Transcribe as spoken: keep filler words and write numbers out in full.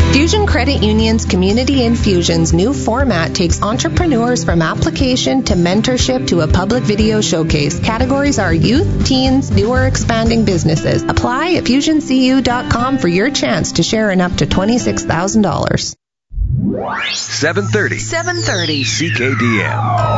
Fusion Credit Union's Community Infusion's new format takes entrepreneurs from application to mentorship to a public video showcase. Categories are youth, teens, new or expanding businesses. Apply at fusion c u dot com for your chance to share in up to twenty-six thousand dollars. seven thirty. seven thirty. C K D M.